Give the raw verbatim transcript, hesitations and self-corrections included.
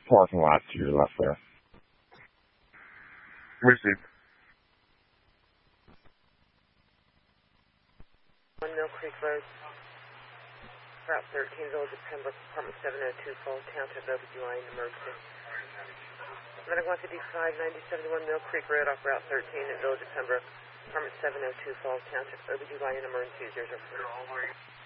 parking lot to your left there. Received. One Mill Creek Road, Route thirteen, Village of Pembroke, Apartment seven oh two, Falls Township, O B G Y N emergency. Medic one fifty-five, ninety seventy-one Mill Creek Road off Route thirteen at Village of Pembroke, Apartment seven oh two, Falls Township, O B G Y N emergency zero zero four.